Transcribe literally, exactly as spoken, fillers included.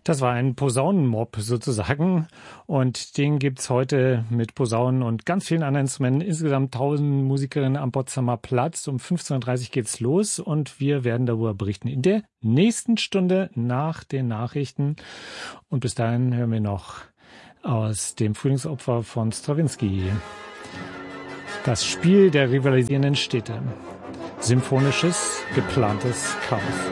Das war ein Posaunenmob sozusagen und den gibt's heute mit Posaunen und ganz vielen anderen Instrumenten. Insgesamt tausend Musikerinnen am Potsdamer Platz. Um fünfzehn Uhr dreißig geht's los und wir werden darüber berichten in der nächsten Stunde nach den Nachrichten. Und bis dahin hören wir noch aus dem Frühlingsopfer von Strawinsky das Spiel der rivalisierenden Städte. Symphonisches, geplantes Chaos.